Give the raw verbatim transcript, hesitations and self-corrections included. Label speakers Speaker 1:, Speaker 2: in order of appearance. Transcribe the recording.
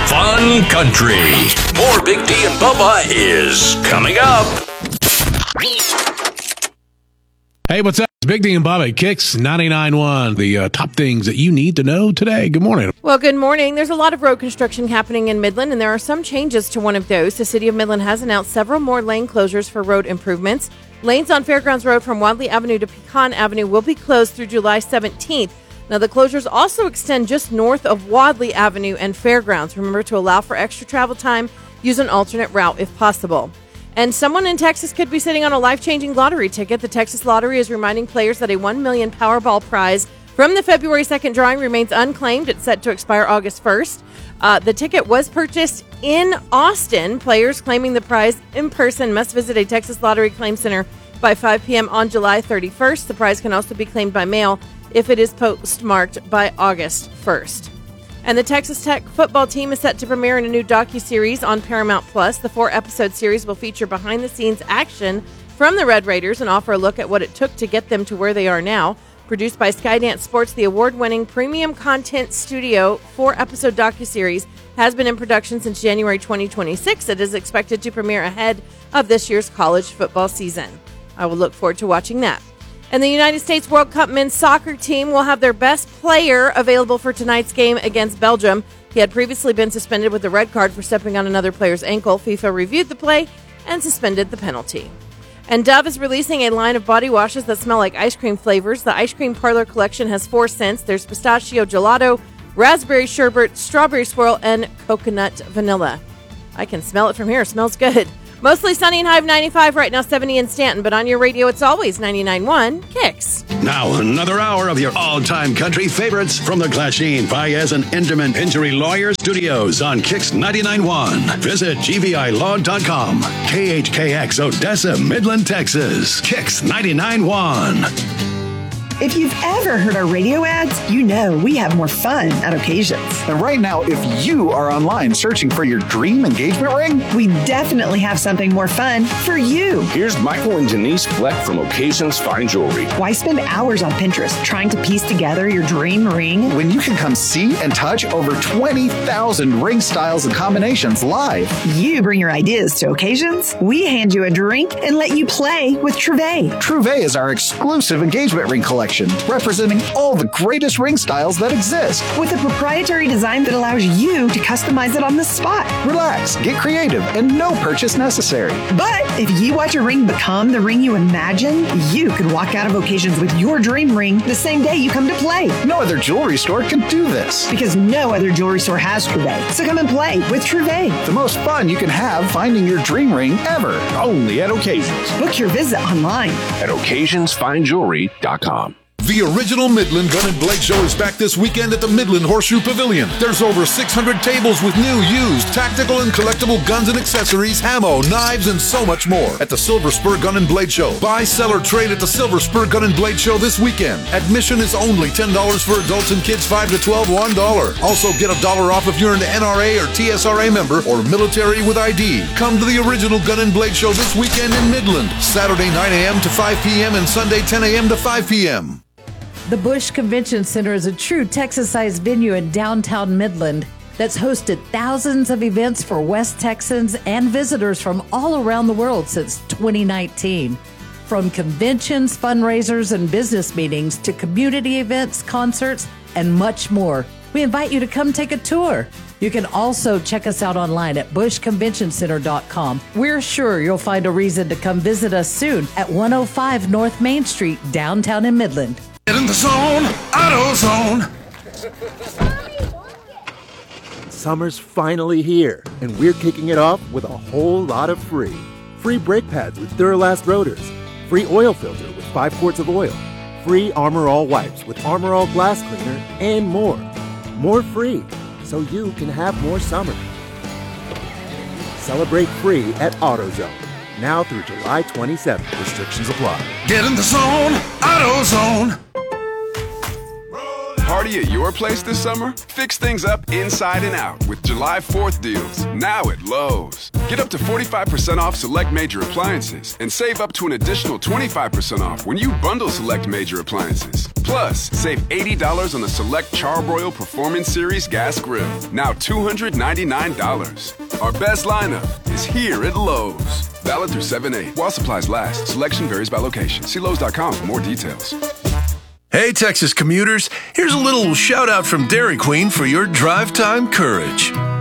Speaker 1: Fun Country. More Big D and Bubba is coming up.
Speaker 2: Hey, what's up? It's Big D and Bubba, Kicks ninety-nine point one. The uh, top things that you need to know today. Good morning.
Speaker 3: Well, good morning. There's a lot of road construction happening in Midland, and there are some changes to one of those. The City of Midland has announced several more lane closures for road improvements. Lanes on Fairgrounds Road from Wadley Avenue to Pecan Avenue will be closed through July seventeenth. Now, the closures also extend just north of Wadley Avenue and Fairgrounds. Remember to allow for extra travel time. Use an alternate route if possible. And someone in Texas could be sitting on a life-changing lottery ticket. The Texas Lottery is reminding players that a one million dollars Powerball prize from the February second drawing remains unclaimed. It's set to expire August first. Uh, the ticket was purchased in Austin. Players claiming the prize in person must visit a Texas Lottery Claim Center by five p.m. on July thirty-first. The prize can also be claimed by mail if it is postmarked by August first. And the Texas Tech football team is set to premiere in a new docuseries on Paramount Plus. The four-episode series will feature behind-the-scenes action from the Red Raiders and offer a look at what it took to get them to where they are now. Produced by Skydance Sports, the award-winning premium content studio four-episode docuseries has been in production since January twenty twenty-six. It is expected to premiere ahead of this year's college football season. I will look forward to watching that. And the United States World Cup men's soccer team will have their best player available for tonight's game against Belgium. He had previously been suspended with a red card for stepping on another player's ankle. FIFA reviewed the play and suspended the penalty. And Dove is releasing a line of body washes that smell like ice cream flavors. The Ice Cream Parlor collection has four scents. There's pistachio gelato, raspberry sherbet, strawberry swirl, and coconut vanilla. I can smell it from here. It smells good. Mostly sunny and high of ninety-five right now, seventy in Stanton. But on your radio, it's always ninety-nine point one Kicks.
Speaker 4: Now, another hour of your all-time country favorites from the Glasheen, Baez, and Enderman Injury Lawyer Studios on Kicks ninety-nine point one. Visit G V I law dot com. K H K X, Odessa, Midland, Texas. Kicks ninety-nine point one.
Speaker 5: If you've ever heard our radio ads, you know we have more fun at occasions.
Speaker 6: And right now, if you are online searching for your dream engagement ring,
Speaker 5: we definitely have something more fun for you.
Speaker 7: Here's Michael and Denise Fleck from Occasions Fine Jewelry.
Speaker 5: Why spend hours on Pinterest trying to piece together your dream ring
Speaker 6: when you can come see and touch over twenty thousand ring styles and combinations live?
Speaker 5: You bring your ideas to Occasions, we hand you a drink and let you play with Trouvé.
Speaker 6: Trouvé is our exclusive engagement ring collection, representing all the greatest ring styles that exist.
Speaker 5: With a proprietary design that allows you to customize it on the spot.
Speaker 6: Relax, get creative, and no purchase necessary.
Speaker 5: But if you watch a ring become the ring you imagine, you could walk out of Occasions with your dream ring the same day you come to play.
Speaker 6: No other jewelry store can do this.
Speaker 5: Because no other jewelry store has Trouvé. So come and play with Trouvé.
Speaker 6: The most fun you can have finding your dream ring ever. Only at Occasions.
Speaker 5: Book your visit online
Speaker 7: at occasions fine jewelry dot com.
Speaker 8: The original Midland Gun and Blade Show is back this weekend at the Midland Horseshoe Pavilion. There's over six hundred tables with new, used, tactical, and collectible guns and accessories, ammo, knives, and so much more at the Silver Spur Gun and Blade Show. Buy, sell, or trade at the Silver Spur Gun and Blade Show this weekend. Admission is only ten dollars for adults and kids five to twelve, one dollar. Also get a dollar off if you're an N R A or T S R A member or military with I D. Come to the original Gun and Blade Show this weekend in Midland. Saturday nine a.m. to five p.m. and Sunday ten a.m. to five p.m.
Speaker 9: The Busch Convention Center is a true Texas-sized venue in downtown Midland that's hosted thousands of events for West Texans and visitors from all around the world since twenty nineteen. From conventions, fundraisers, and business meetings to community events, concerts, and much more. We invite you to come take a tour. You can also check us out online at busch convention center dot com. We're sure you'll find a reason to come visit us soon at one oh five North Main Street, downtown in Midland.
Speaker 10: Get in the zone, AutoZone.
Speaker 11: Summer's finally here, and we're kicking it off with a whole lot of free. Free brake pads with Duralast rotors. Free oil filter with five quarts of oil. Free Armor All wipes with Armor All glass cleaner, and more. More free, so you can have more summer. Celebrate free at AutoZone. Now through July twenty-seventh. Restrictions apply.
Speaker 10: Get in the zone, AutoZone.
Speaker 12: Party at your place this summer? Fix things up inside and out with July fourth deals, now at Lowe's. Get up to forty-five percent off select major appliances and save up to an additional twenty-five percent off when you bundle select major appliances. Plus, save eighty dollars on the select Charbroil Performance Series gas grill, now two hundred ninety-nine dollars. Our best lineup is here at Lowe's. Valid through seven eight. While supplies last, selection varies by location. See Lowe's dot com for more details.
Speaker 13: Hey, Texas commuters, here's a little shout out from Dairy Queen for your drive time courage.